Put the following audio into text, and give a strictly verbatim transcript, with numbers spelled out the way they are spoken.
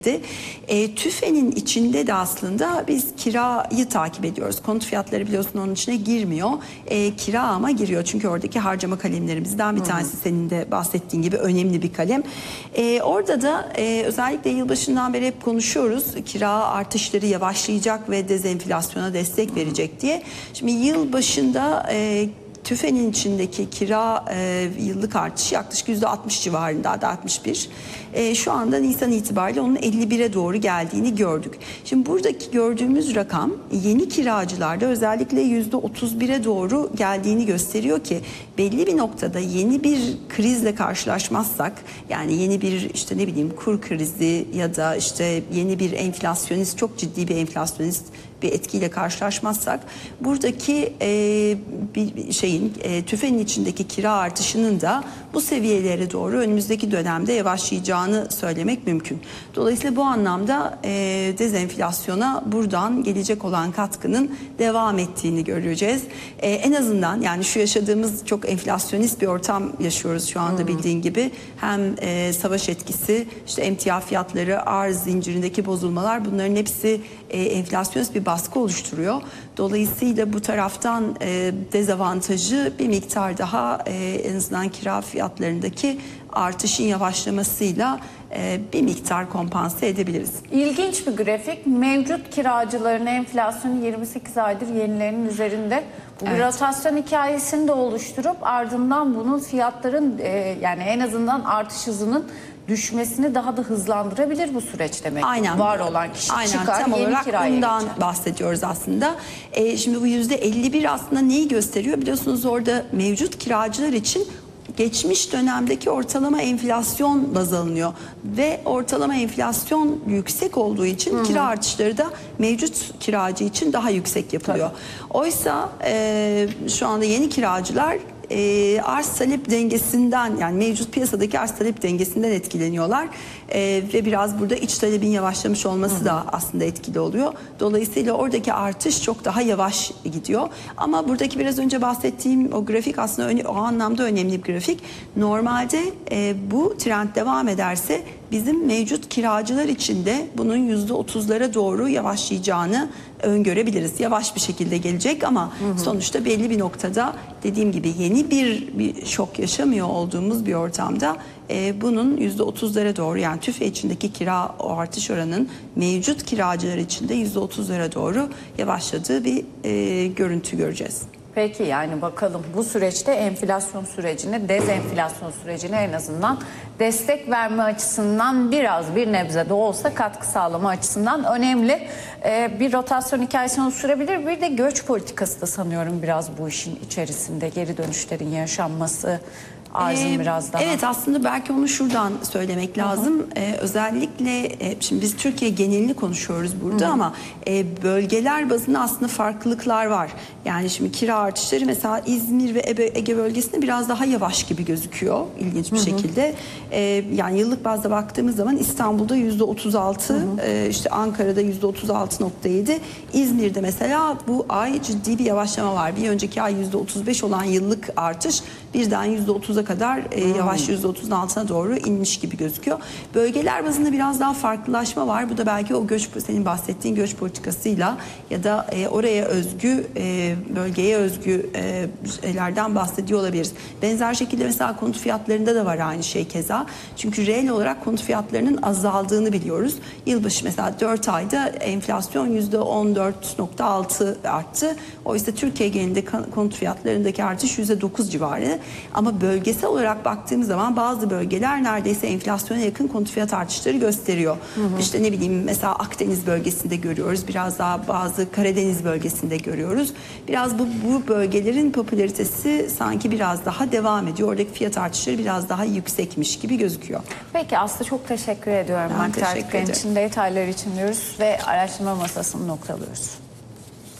E, TÜFE'nin içinde de aslında biz kirayı takip ediyoruz. Konut fiyatları biliyorsun onun içine girmiyor. E, kira ama giriyor çünkü oradaki harcama kalemlerimizden bir tanesi, senin de bahsettiğin gibi önemli bir kalem. E, orada da e, özellikle yılbaşından beri hep konuşuyoruz. Kira artışları yavaşlayacak ve dezenflasyona destek verecek diye. Şimdi yılbaşında e, TÜFE'nin içindeki kira e, yıllık artışı yaklaşık yüzde altmış civarında, da altmış bir. E, şu anda Nisan itibariyle onun elli bire doğru geldiğini gördük. Şimdi buradaki gördüğümüz rakam yeni kiracılarda özellikle yüzde otuz bire doğru geldiğini gösteriyor ki belli bir noktada yeni bir krizle karşılaşmazsak, yani yeni bir işte ne bileyim kur krizi ya da işte yeni bir enflasyonist, çok ciddi bir enflasyonist bir etkiyle karşılaşmazsak buradaki e, bir şeyin e, TÜFE'nin içindeki kira artışının da bu seviyelere doğru önümüzdeki dönemde yavaşlayacağını söylemek mümkün. Dolayısıyla bu anlamda e, dezenflasyona buradan gelecek olan katkının devam ettiğini göreceğiz. E, en azından yani şu yaşadığımız çok enflasyonist bir ortam yaşıyoruz şu anda, hmm. bildiğin gibi. Hem e, savaş etkisi, işte emtia fiyatları, arz zincirindeki bozulmalar, bunların hepsi e, enflasyonist bir baskı oluşturuyor. Dolayısıyla bu taraftan e, dezavantajı bir miktar daha e, en azından kira fiyatlarındaki artışın yavaşlamasıyla e, bir miktar kompanse edebiliriz. İlginç bir grafik. Mevcut kiracıların enflasyonu yirmi sekiz aydır yenilerinin üzerinde. Bu evet. bir rotasyon hikayesini de oluşturup ardından bunun fiyatların e, yani en azından artış hızının düşmesini daha da hızlandırabilir bu süreç demek. Aynen. Var olan kişi Aynen. çıkar, Tam yeni olarak kiraya bundan geçer. bahsediyoruz aslında. E, şimdi bu yüzde elli bir aslında neyi gösteriyor? Biliyorsunuz orada mevcut kiracılar için geçmiş dönemdeki ortalama enflasyon baz alınıyor ve ortalama enflasyon yüksek olduğu için Hı-hı. kira artışları da mevcut kiracı için daha yüksek yapılıyor. Tabii. Oysa e, şu anda yeni kiracılar E, arz talep dengesinden, yani mevcut piyasadaki arz talep dengesinden etkileniyorlar e, ve biraz burada iç talebin yavaşlamış olması Hı. da aslında etkili oluyor. Dolayısıyla oradaki artış çok daha yavaş gidiyor. Ama buradaki biraz önce bahsettiğim o grafik aslında o anlamda önemli bir grafik. Normalde e, bu trend devam ederse bizim mevcut kiracılar için de bunun yüzde otuzlara doğru yavaşlayacağını öngörebiliriz. Yavaş bir şekilde gelecek ama hı hı. sonuçta belli bir noktada dediğim gibi yeni bir, bir şok yaşamıyor olduğumuz bir ortamda e, bunun yüzde otuzlara doğru, yani TÜFE içindeki kira o artış oranının mevcut kiracılar için de yüzde otuzlara doğru yavaşladığı bir e, görüntü göreceğiz. Peki, yani bakalım bu süreçte enflasyon sürecine, dezenflasyon sürecine en azından destek verme açısından biraz bir nebze de olsa katkı sağlama açısından önemli ee, bir rotasyon hikayesi oluşturabilir. Bir de göç politikası da sanıyorum biraz bu işin içerisinde, geri dönüşlerin yaşanması. Arzın ee, biraz daha. Evet, aslında belki onu şuradan söylemek lazım. Ee, özellikle e, şimdi biz Türkiye genelini konuşuyoruz burada, Hı-hı. ama e, bölgeler bazında aslında farklılıklar var. Yani şimdi kira artışları mesela İzmir ve Ege, Ege bölgesinde biraz daha yavaş gibi gözüküyor ilginç bir Hı-hı. şekilde. E, yani yıllık bazda baktığımız zaman İstanbul'da yüzde otuz altı, e, işte Ankara'da yüzde otuz altı nokta yedi, İzmir'de mesela bu ay ciddi bir yavaşlama var. Bir önceki ay yüzde otuz beş olan yıllık artış birden yüzde otuza kadar e, yavaş yüzde otuzun altına doğru inmiş gibi gözüküyor. Bölgeler bazında biraz daha farklılaşma var. Bu da belki o göç, senin bahsettiğin göç politikasıyla ya da e, oraya özgü, e, bölgeye özgü e, şeylerden bahsediyor olabiliriz. Benzer şekilde mesela konut fiyatlarında da var aynı şey keza. Çünkü reel olarak konut fiyatlarının azaldığını biliyoruz. Yılbaşı mesela dört ayda enflasyon yüzde on dört nokta altı arttı. Oysa Türkiye genelinde konut fiyatlarındaki artış yüzde dokuz civarı. Ama bölgesel olarak baktığımız zaman bazı bölgeler neredeyse enflasyona yakın konut fiyat artışları gösteriyor. Hı hı. İşte ne bileyim mesela Akdeniz bölgesinde görüyoruz. Biraz daha bazı Karadeniz bölgesinde görüyoruz. Biraz bu, bu bölgelerin popülaritesi sanki biraz daha devam ediyor. Oradaki fiyat artışları biraz daha yüksekmiş gibi gözüküyor. Peki Aslı, çok teşekkür ediyorum. Ben teşekkür ederim. için, detaylar için diyoruz ve araştırma masasını noktalıyoruz.